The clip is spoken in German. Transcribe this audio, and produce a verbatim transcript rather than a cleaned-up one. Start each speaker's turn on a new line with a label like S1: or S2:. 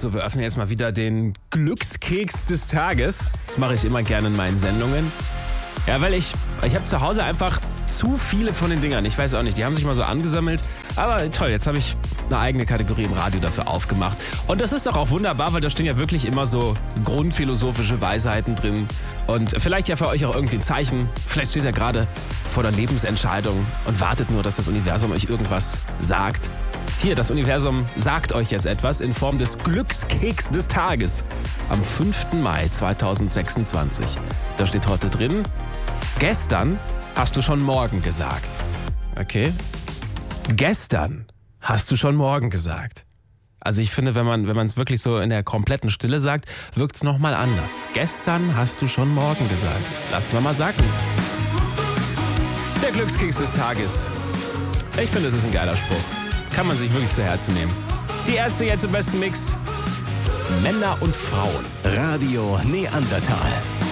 S1: So, wir öffnen jetzt mal wieder den Glückskeks des Tages. Das mache ich immer gerne in meinen Sendungen. Ja, weil ich, ich habe zu Hause einfach zu viele von den Dingern. Ich weiß auch nicht, die haben sich mal so angesammelt. Aber toll, jetzt habe ich eine eigene Kategorie im Radio dafür aufgemacht. Und das ist doch auch wunderbar, weil da stehen ja wirklich immer so grundphilosophische Weisheiten drin. Und vielleicht ja für euch auch irgendwie ein Zeichen. Vielleicht steht ihr gerade vor der Lebensentscheidung und wartet nur, dass das Universum euch irgendwas sagt. Hier, das Universum sagt euch jetzt etwas in Form des Glückskeks des Tages am fünften Mai zweitausendsechsundzwanzig. Da steht heute drin: Gestern hast du schon morgen gesagt. Okay? Gestern hast du schon morgen gesagt. Also ich finde, wenn man wenn man es wirklich so in der kompletten Stille sagt, wirkt es nochmal anders. Gestern hast du schon morgen gesagt. Lass mal mal sagen. Der Glückskeks des Tages. Ich finde, es ist ein geiler Spruch. Kann man sich wirklich zu Herzen nehmen. Die erste jetzt im besten Mix. Männer und Frauen.
S2: Radio Neandertal.